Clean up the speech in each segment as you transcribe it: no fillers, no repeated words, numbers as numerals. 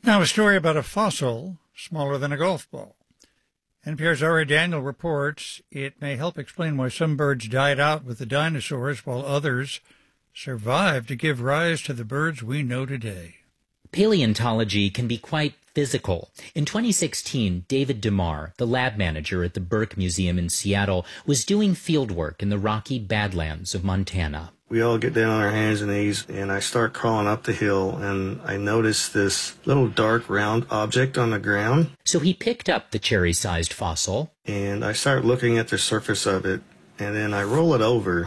Now a story about a fossil smaller than a golf ball. NPR's Ari Daniel reports it may help explain why some birds died out with the dinosaurs while others survived to give rise to the birds we know today. Paleontology can be quite physical. In 2016, David DeMar, the lab manager at the Burke Museum in Seattle, was doing fieldwork in the Rocky Badlands of Montana. We all get down on our hands and knees, and I start crawling up the hill, and I notice this little dark round object on the ground. So he picked up the cherry-sized fossil. And I start looking at the surface of it, and then I roll it over.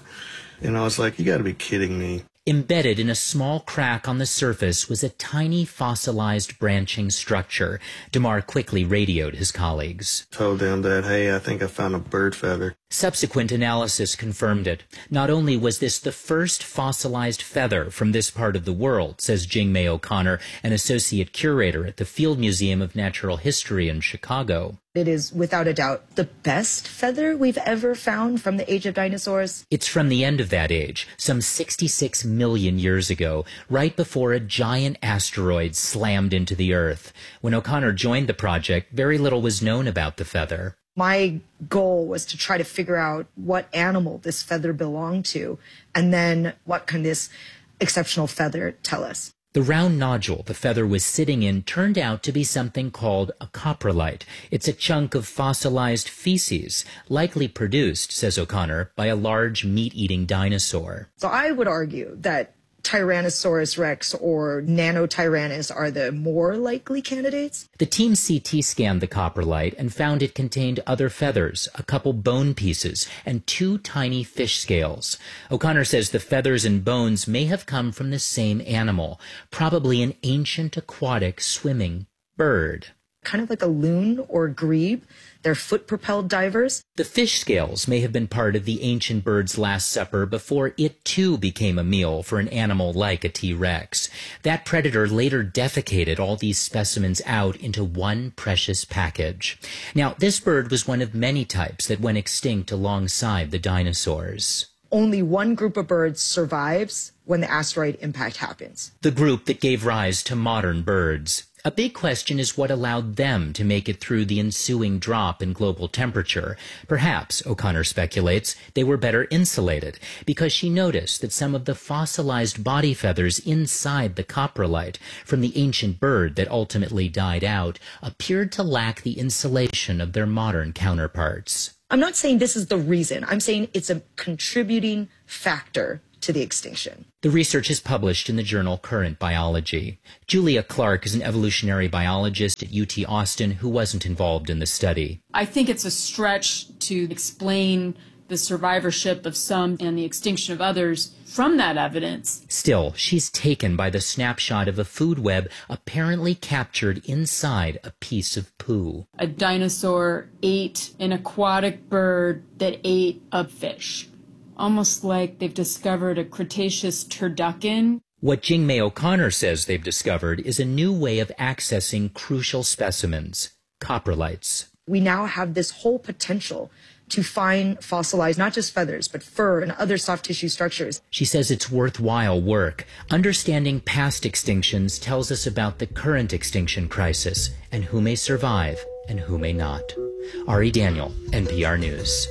And I was like, you got to be kidding me. Embedded in a small crack on the surface was a tiny fossilized branching structure. DeMar quickly radioed his colleagues. Told them that, hey, I think I found a bird feather. Subsequent analysis confirmed it. Not only was this the first fossilized feather from this part of the world, says Jing-May O'Connor, an associate curator at the Field Museum of Natural History in Chicago. It is, without a doubt, the best feather we've ever found from the age of dinosaurs. It's from the end of that age, some 66 million years ago, right before a giant asteroid slammed into the Earth. When O'Connor joined the project, very little was known about the feather. My goal was to try to figure out what animal this feather belonged to, and then what can this exceptional feather tell us. The round nodule the feather was sitting in turned out to be something called a coprolite. It's a chunk of fossilized feces, likely produced, says O'Connor, by a large meat-eating dinosaur. So I would argue that Tyrannosaurus rex or Nanotyrannus are the more likely candidates. The team CT scanned the coprolite and found it contained other feathers, a couple bone pieces, and 2 tiny fish scales. O'Connor says the feathers and bones may have come from the same animal, probably an ancient aquatic swimming bird. Kind of like a loon or grebe. They're foot-propelled divers. The fish scales may have been part of the ancient bird's last supper before it too became a meal for an animal like a T-Rex. That predator later defecated all these specimens out into one precious package. Now, this bird was one of many types that went extinct alongside the dinosaurs. Only one group of birds survives when the asteroid impact happens. The group that gave rise to modern birds. A big question is what allowed them to make it through the ensuing drop in global temperature. Perhaps, O'Connor speculates, they were better insulated, because she noticed that some of the fossilized body feathers inside the coprolite from the ancient bird that ultimately died out appeared to lack the insulation of their modern counterparts. I'm not saying this is the reason. I'm saying it's a contributing factor to the extinction. The research is published in the journal Current Biology. Julia Clark is an evolutionary biologist at UT Austin who wasn't involved in the study. I think it's a stretch to explain the survivorship of some and the extinction of others from that evidence. Still, she's taken by the snapshot of a food web apparently captured inside a piece of poo. A dinosaur ate an aquatic bird that ate a fish. Almost like they've discovered a Cretaceous turducken. What Jing-May O'Connor says they've discovered is a new way of accessing crucial specimens, coprolites. We now have this whole potential to find fossilized, not just feathers, but fur and other soft tissue structures. She says it's worthwhile work. Understanding past extinctions tells us about the current extinction crisis and who may survive and who may not. Ari Daniel, NPR News.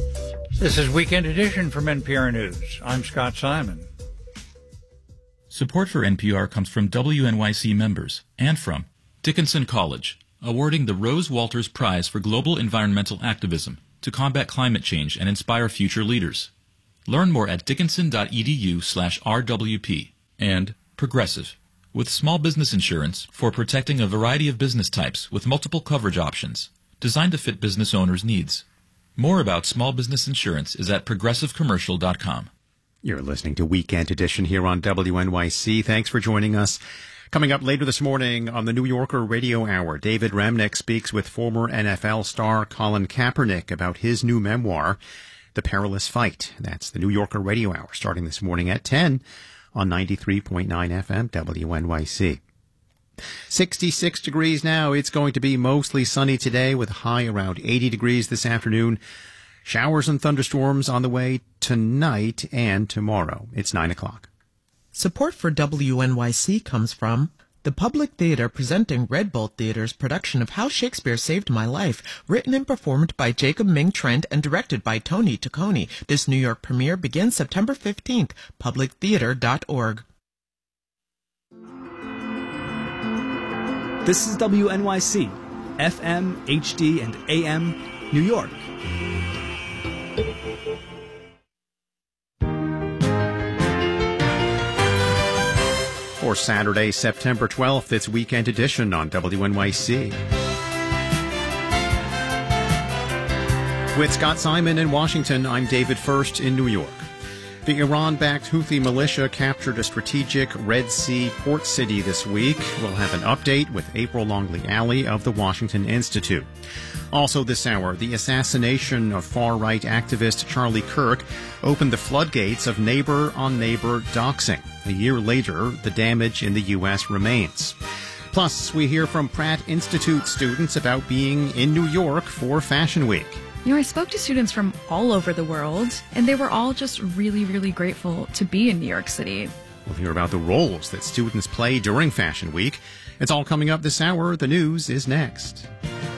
This is Weekend Edition from NPR News. I'm Scott Simon. Support for NPR comes from WNYC members and from Dickinson College, awarding the Rose Walters Prize for Global Environmental Activism to combat climate change and inspire future leaders. Learn more at dickinson.edu/RWP. And Progressive, with small business insurance for protecting a variety of business types with multiple coverage options, designed to fit business owners' needs. More about small business insurance is at progressivecommercial.com. You're listening to Weekend Edition here on WNYC. Thanks for joining us. Coming up later this morning on the New Yorker Radio Hour, David Remnick speaks with former NFL star Colin Kaepernick about his new memoir, The Perilous Fight. That's the New Yorker Radio Hour, starting this morning at 10 on 93.9 FM WNYC. 66 degrees now. It's going to be mostly sunny today with a high around 80 degrees this afternoon. Showers and thunderstorms on the way tonight and tomorrow. It's 9 o'clock. Support for WNYC comes from the Public Theater presenting Red Bull Theater's production of How Shakespeare Saved My Life, written and performed by Jacob Ming Trent and directed by Tony Taccone. This New York premiere begins September 15th, publictheater.org. This is WNYC, FM, HD, and AM, New York. For Saturday, September 12th, it's Weekend Edition on WNYC. With Scott Simon in Washington, I'm David First in New York. The Iran-backed Houthi militia captured a strategic Red Sea port city this week. We'll have an update with April Longley-Alley of the Washington Institute. Also this hour, the assassination of far-right activist Charlie Kirk opened the floodgates of neighbor-on-neighbor doxing. A year later, the damage in the U.S. remains. Plus, we hear from Pratt Institute students about being in New York for Fashion Week. You know, I spoke to students from all over the world, and they were all just really, really grateful to be in New York City. We'll hear about the roles that students play during Fashion Week. It's all coming up this hour. The news is next.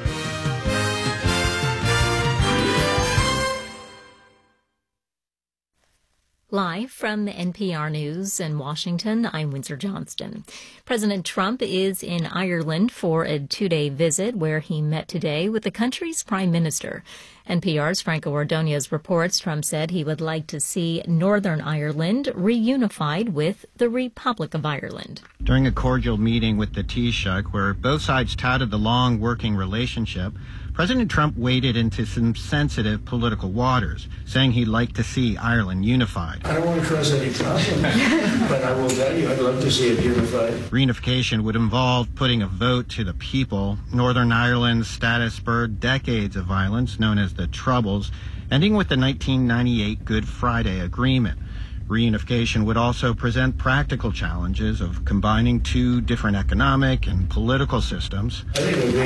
Live from NPR News in Washington, I'm Windsor Johnston. President Trump is in Ireland for a two-day visit where he met today with the country's prime minister. NPR's Franco Ordonez reports Trump said he would like to see Northern Ireland reunified with the Republic of Ireland. During a cordial meeting with the Taoiseach, where both sides touted the long working relationship, President Trump waded into some sensitive political waters, saying he'd like to see Ireland unified. I don't want to cause any problem, but I will tell you I'd love to see it unified. Reunification would involve putting a vote to the people. Northern Ireland's status spurred decades of violence, known as the Troubles, ending with the 1998 Good Friday Agreement. Reunification would also present practical challenges of combining two different economic and political systems. I think it would be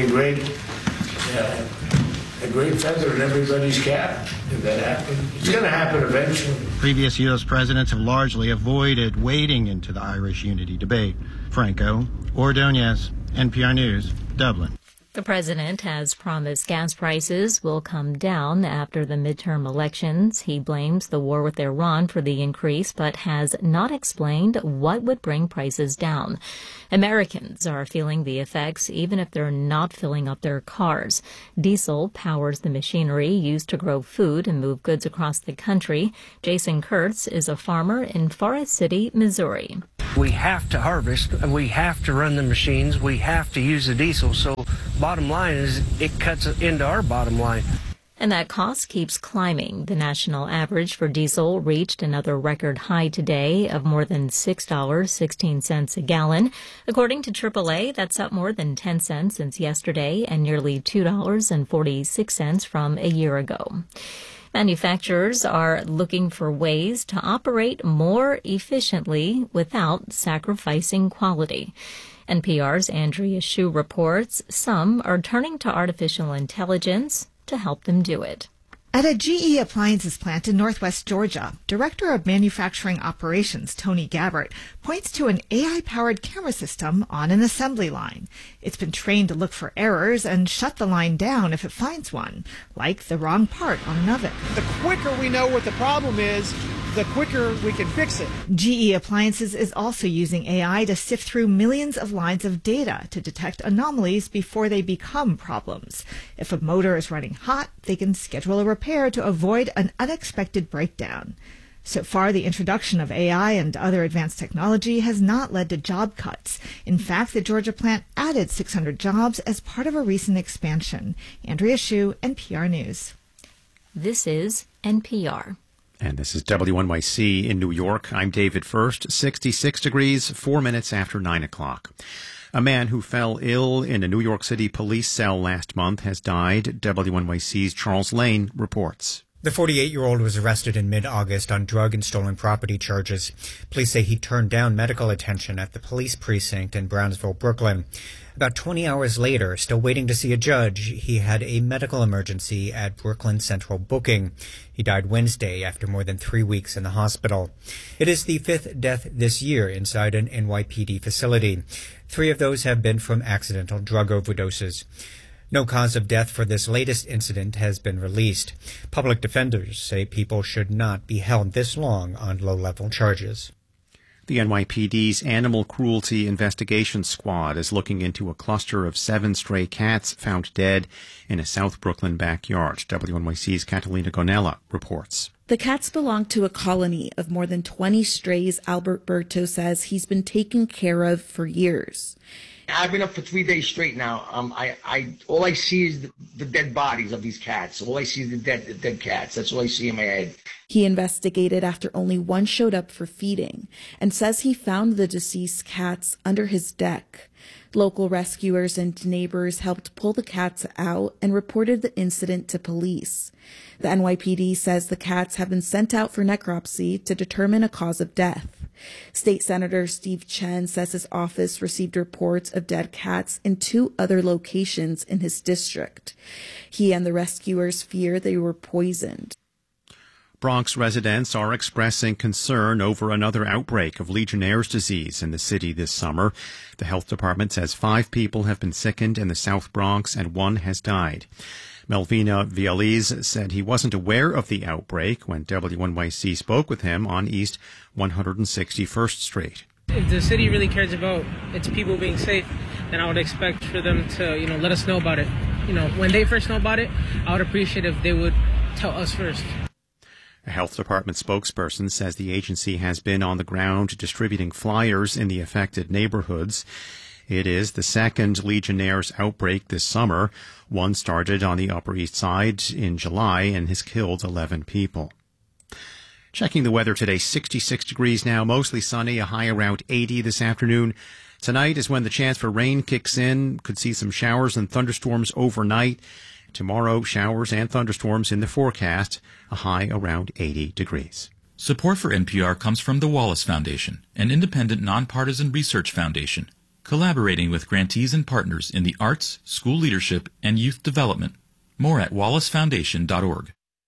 a great feather in everybody's cap if that happened. It's going to happen eventually. Previous U.S. presidents have largely avoided wading into the Irish unity debate. Franco Ordonez, NPR News, Dublin. The president has promised gas prices will come down after the midterm elections. He blames the war with Iran for the increase, but has not explained what would bring prices down. Americans are feeling the effects even if they're not filling up their cars. Diesel powers the machinery used to grow food and move goods across the country. Jason Kurtz is a farmer in Forest City, Missouri. We have to harvest, we have to run the machines, we have to use the diesel, so bottom line is it cuts into our bottom line. And that cost keeps climbing. The national average for diesel reached another record high today of more than $6.16 a gallon. According to AAA, that's up more than 10 cents since yesterday and nearly $2.46 from a year ago. Manufacturers are looking for ways to operate more efficiently without sacrificing quality. NPR's Andrea Hsu reports some are turning to artificial intelligence to help them do it. At a GE Appliances plant in Northwest Georgia, Director of Manufacturing Operations Tony Gabbert points to an AI-powered camera system on an assembly line. It's been trained to look for errors and shut the line down if it finds one, like the wrong part on an oven. The quicker we know what the problem is, the quicker we can fix it. GE Appliances is also using AI to sift through millions of lines of data to detect anomalies before they become problems. If a motor is running hot, they can schedule a repair to avoid an unexpected breakdown. So far, the introduction of AI and other advanced technology has not led to job cuts. In fact, the Georgia plant added 600 jobs as part of a recent expansion. Andrea Hsu, NPR News. This is NPR. And this is WNYC in New York. I'm David First, 66 degrees, 4 minutes after 9 o'clock. A man who fell ill in a New York City police cell last month has died, WNYC's Charles Lane reports. The 48-year-old was arrested in mid-August on drug and stolen property charges. Police say he turned down medical attention at the police precinct in Brownsville, Brooklyn. About 20 hours later, still waiting to see a judge, he had a medical emergency at Brooklyn Central Booking. He died Wednesday after more than 3 weeks in the hospital. It is the 5th death this year inside an NYPD facility. 3 of those have been from accidental drug overdoses. No cause of death for this latest incident has been released. Public defenders say people should not be held this long on low-level charges. The NYPD's Animal Cruelty Investigation Squad is looking into a cluster of 7 stray cats found dead in a South Brooklyn backyard. WNYC's Catalina Gonella reports. The cats belong to a colony of more than 20 strays Albert Berto says he's been taking care of for years. I've been up for 3 days straight now. All I see is the dead bodies of these cats. All I see is the dead cats. That's all I see in my head. He investigated after only one showed up for feeding and says he found the deceased cats under his deck. Local rescuers and neighbors helped pull the cats out and reported the incident to police. The NYPD says the cats have been sent out for necropsy to determine a cause of death. State Senator Steve Chen says his office received reports of dead cats in 2 other locations in his district. He and the rescuers fear they were poisoned. Bronx residents are expressing concern over another outbreak of Legionnaire's disease in the city this summer. The health department says 5 people have been sickened in the South Bronx and 1 has died. Melvina Vializ said he wasn't aware of the outbreak when WNYC spoke with him on East 161st Street. If the city really cares about its people being safe, then I would expect for them to, let us know about it. When they first know about it, I would appreciate if they would tell us first. A health department spokesperson says the agency has been on the ground distributing flyers in the affected neighborhoods. It is the second Legionnaire's outbreak this summer. One started on the Upper East Side in July and has killed 11 people. Checking the weather today, 66 degrees now, mostly sunny, a high around 80 this afternoon. Tonight is when the chance for rain kicks in. Could see some showers and thunderstorms overnight. Tomorrow, showers and thunderstorms in the forecast, a high around 80 degrees. Support for NPR comes from the Wallace Foundation, an independent nonpartisan research foundation, collaborating with grantees and partners in the arts, school leadership, and youth development. More at wallacefoundation.org.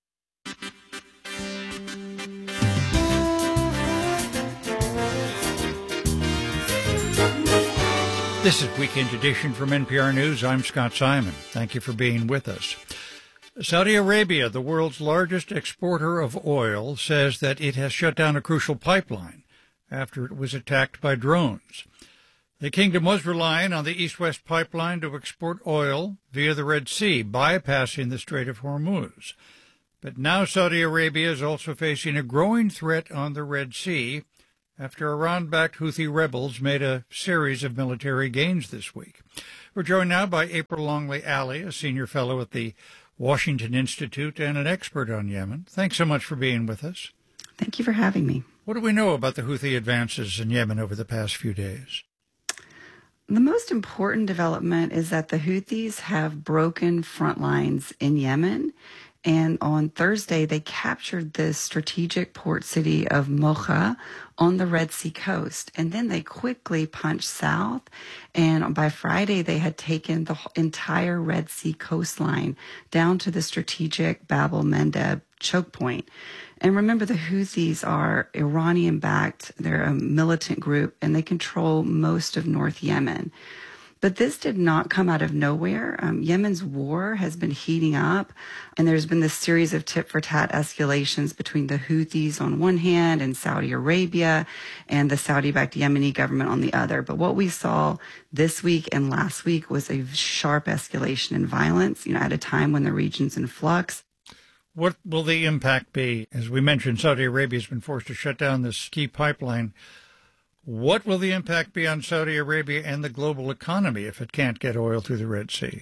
This is Weekend Edition from NPR News. I'm Scott Simon. Thank you for being with us. Saudi Arabia, the world's largest exporter of oil, says that it has shut down a crucial pipeline after it was attacked by drones. The kingdom was relying on the East-West pipeline to export oil via the Red Sea, bypassing the Strait of Hormuz. But now Saudi Arabia is also facing a growing threat on the Red Sea after Iran-backed Houthi rebels made a series of military gains this week. We're joined now by April Longley Alley, a senior fellow at the Washington Institute and an expert on Yemen. Thanks so much for being with us. Thank you for having me. What do we know about the Houthi advances in Yemen over the past few days? The most important development is that the Houthis have broken front lines in Yemen. And on Thursday, they captured the strategic port city of Mocha on the Red Sea coast. And then they quickly punched south. And by Friday, they had taken the entire Red Sea coastline down to the strategic Bab el-Mandeb choke point. And remember, the Houthis are Iranian-backed. They're a militant group, and they control most of North Yemen. But this did not come out of nowhere. Yemen's war has been heating up, and there's been this series of tit-for-tat escalations between the Houthis on one hand and Saudi Arabia and the Saudi-backed Yemeni government on the other. But what we saw this week and last week was a sharp escalation in violence, at a time when the region's in flux. What will the impact be? As we mentioned, Saudi Arabia has been forced to shut down this key pipeline. What will the impact be on Saudi Arabia and the global economy if it can't get oil through the Red Sea?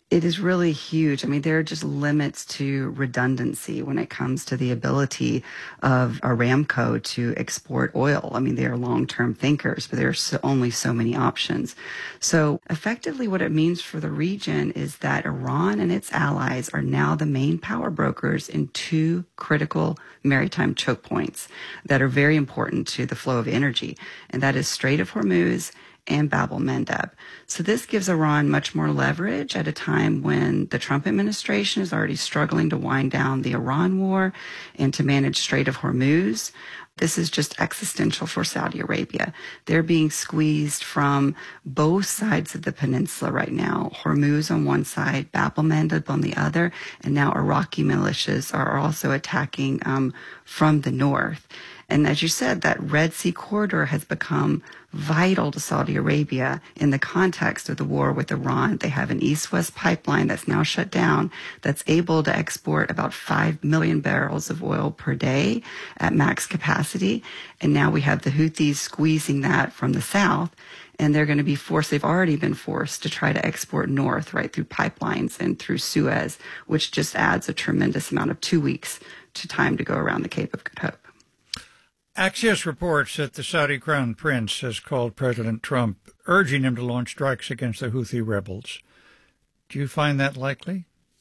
It is really huge. I mean, there are just limits to redundancy when it comes to the ability of Aramco to export oil. I mean, they are long-term thinkers, but there are only so many options. So effectively what it means for the region is that Iran and its allies are now the main power brokers in two critical maritime choke points that are very important to the flow of energy, and that is Strait of Hormuz and Bab el-Mandeb. So this gives Iran much more leverage at a time when the Trump administration is already struggling to wind down the Iran war and to manage Strait of Hormuz. This is just existential for Saudi Arabia. They're being squeezed from both sides of the peninsula right now. Hormuz on one side, Bab el-Mandeb on the other, and now Iraqi militias are also attacking from the north. And as you said, that Red Sea corridor has become vital to Saudi Arabia in the context of the war with Iran. They have an east-west pipeline that's now shut down that's able to export about 5 million barrels of oil per day at max capacity. And now we have the Houthis squeezing that from the south. And they're going to be forced, they've already been forced to try to export north, right, through pipelines and through Suez, which just adds a tremendous amount of 2 weeks to time to go around the Cape of Good Hope. Axios reports that the Saudi Crown Prince has called President Trump, urging him to launch strikes against the Houthi rebels. Do you find that likely?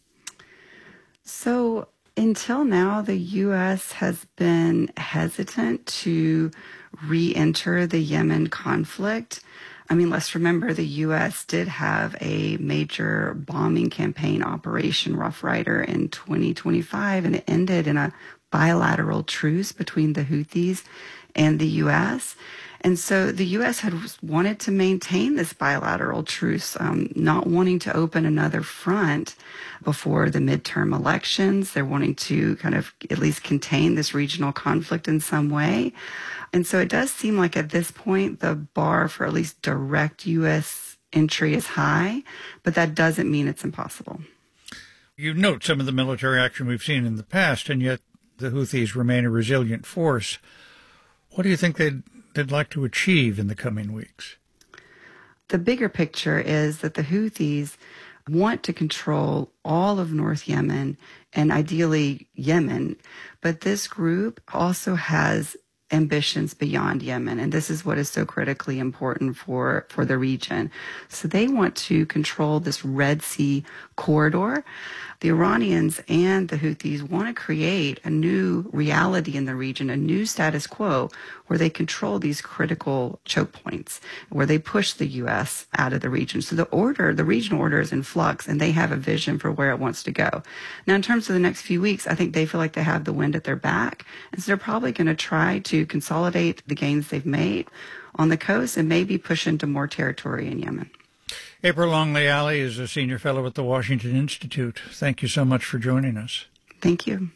So until now, the U.S. has been hesitant to re-enter the Yemen conflict. I mean, let's remember the U.S. did have a major bombing campaign, Operation Rough Rider, in 2025, and it ended in a bilateral truce between the Houthis and the U.S. And so the U.S. had wanted to maintain this bilateral truce, not wanting to open another front before the midterm elections. They're wanting to kind of at least contain this regional conflict in some way. And so it does seem like at this point, the bar for at least direct U.S. entry is high, but that doesn't mean it's impossible. You note some of the military action we've seen in the past, and yet the Houthis remain a resilient force. What do you think they'd like to achieve in the coming weeks? The bigger picture is that the Houthis want to control all of North Yemen and ideally Yemen, but this group also has ambitions beyond Yemen, and this is what is so critically important for the region. So they want to control this Red Sea corridor. The Iranians and the Houthis want to create a new reality in the region, a new status quo where they control these critical choke points, where they push the U.S. out of the region. So the regional order is in flux, and they have a vision for where it wants to go. Now, in terms of the next few weeks, I think they feel like they have the wind at their back, and so they're probably going to try to consolidate the gains they've made on the coast and maybe push into more territory in Yemen. April Longley Alley is a senior fellow at the Washington Institute. Thank you so much for joining us. Thank you.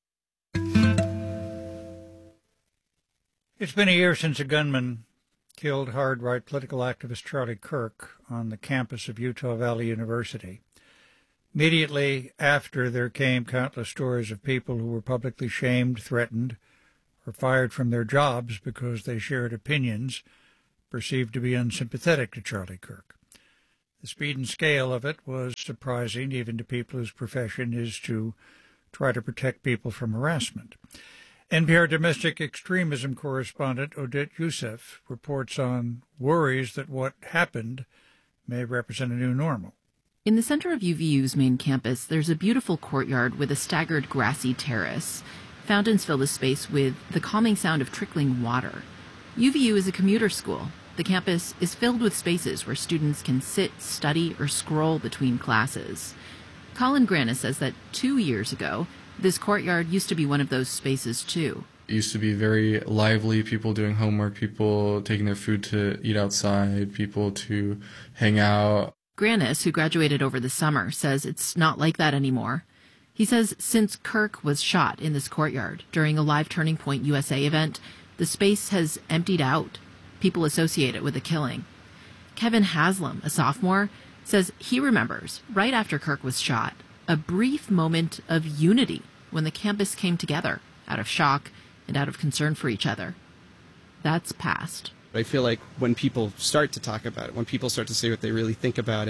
It's been a year since a gunman killed hard-right political activist Charlie Kirk on the campus of Utah Valley University. Immediately after, there came countless stories of people who were publicly shamed, threatened, or fired from their jobs because they shared opinions perceived to be unsympathetic to Charlie Kirk. The speed and scale of it was surprising, even to people whose profession is to try to protect people from harassment. NPR domestic extremism correspondent Odette Youssef reports on worries that what happened may represent a new normal. In the center of UVU's main campus, there's a beautiful courtyard with a staggered grassy terrace. Fountains fill the space with the calming sound of trickling water. UVU is a commuter school. The campus is filled with spaces where students can sit, study, or scroll between classes. Colin Grannis says that 2 years ago, this courtyard used to be one of those spaces too. It used to be very lively, people doing homework, people taking their food to eat outside, people to hang out. Grannis, who graduated over the summer, says it's not like that anymore. He says since Kirk was shot in this courtyard during a live Turning Point USA event, the space has emptied out. People associate it with the killing. Kevin Haslam, a sophomore, says he remembers, right after Kirk was shot, a brief moment of unity when the campus came together out of shock and out of concern for each other. That's past. I feel like when people start to talk about it, when people start to say what they really think about it,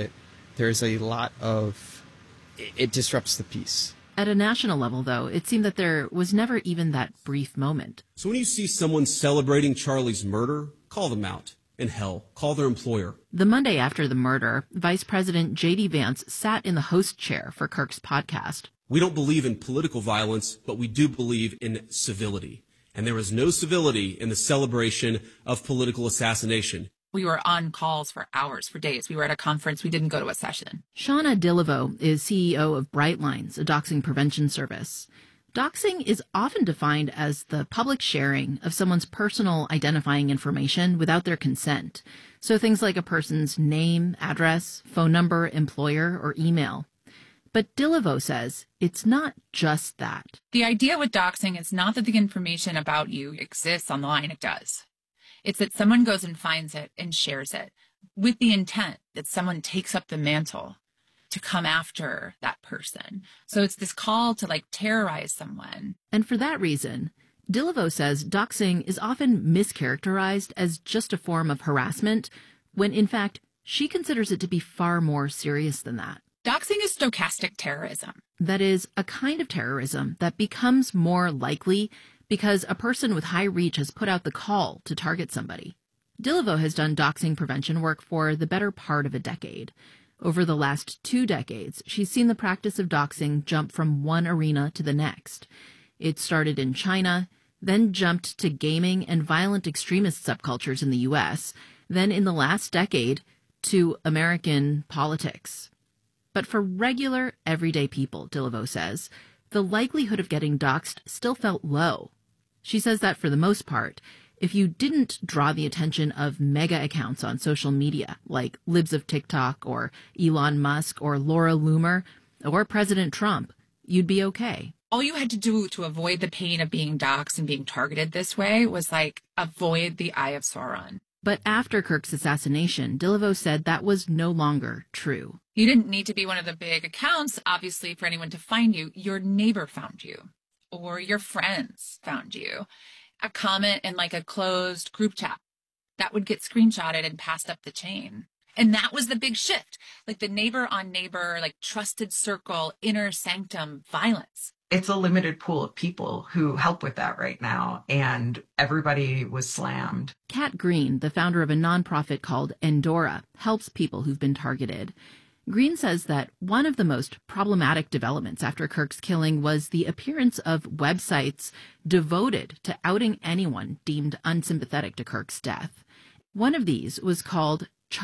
there's a lot of, it disrupts the peace. At a national level, though, it seemed that there was never even that brief moment. So when you see someone celebrating Charlie's murder, call them out. And hell, call their employer. The Monday after the murder, Vice President J.D. Vance sat in the host chair for Kirk's podcast. We don't believe in political violence, but we do believe in civility. And there is no civility in the celebration of political assassination. We were on calls for hours, for days. We were at a conference. We didn't go to a session. Shauna Dilivo is CEO of Brightlines, a doxing prevention service. Doxing is often defined as the public sharing of someone's personal identifying information without their consent. So things like a person's name, address, phone number, employer, or email. But Dilivo says it's not just that. The idea with doxing is not that the information about you exists online. It does. It's that someone goes and finds it and shares it with the intent that someone takes up the mantle to come after that person. So it's this call to terrorize someone. And for that reason, Dilivo says doxing is often mischaracterized as just a form of harassment, when in fact, she considers it to be far more serious than that. Doxing is stochastic terrorism. That is, a kind of terrorism that becomes more likely because a person with high reach has put out the call to target somebody. Dilivo has done doxing prevention work for the better part of a decade. Over the last 2 decades, she's seen the practice of doxing jump from one arena to the next. It started in China, then jumped to gaming and violent extremist subcultures in the U.S., then in the last decade to American politics. But for regular, everyday people, Dilivo says, the likelihood of getting doxed still felt low. She says that for the most part, if you didn't draw the attention of mega accounts on social media, like Libs of TikTok or Elon Musk or Laura Loomer or President Trump, you'd be okay. All you had to do to avoid the pain of being doxxed and being targeted this way was avoid the Eye of Sauron. But after Kirk's assassination, Dilivo said that was no longer true. You didn't need to be one of the big accounts, obviously, for anyone to find you. Your neighbor found you, or your friends found you. A comment in a closed group chat that would get screenshotted and passed up the chain. And that was the big shift, the neighbor on neighbor, trusted circle, inner sanctum violence. It's a limited pool of people who help with that right now, and everybody was slammed. Kat Green, the founder of a nonprofit called Endora, helps people who've been targeted. Green says that one of the most problematic developments after Kirk's killing was the appearance of websites devoted to outing anyone deemed unsympathetic to Kirk's death. One of these was called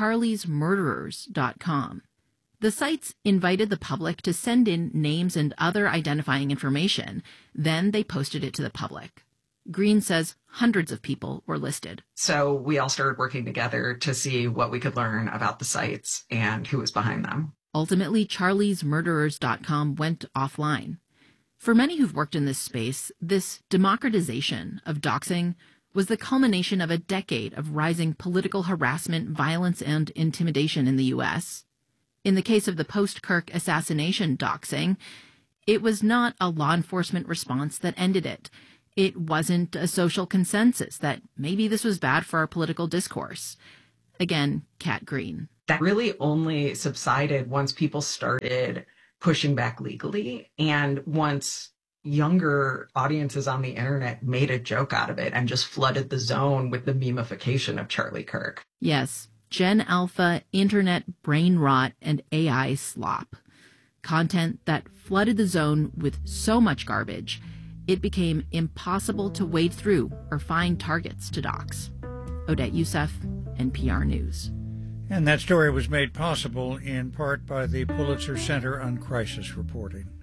charliesmurderers.com. The sites invited the public to send in names and other identifying information. Then they posted it to the public. Green says hundreds of people were listed. So we all started working together to see what we could learn about the sites and who was behind them. Ultimately, charliesmurderers.com went offline. For many who've worked in this space, this democratization of doxing was the culmination of a decade of rising political harassment, violence, and intimidation in the U.S. In the case of the post-Kirk assassination doxing, it was not a law enforcement response that ended it. It wasn't a social consensus that maybe this was bad for our political discourse. Again, Kat Green. That really only subsided once people started pushing back legally, and once younger audiences on the internet made a joke out of it and just flooded the zone with the memification of Charlie Kirk. Yes, Gen Alpha, internet brain rot, and AI slop. Content that flooded the zone with so much garbage, it became impossible to wade through or find targets to dox. Odette Yousef, NPR News. And that story was made possible in part by the Pulitzer Center on Crisis Reporting.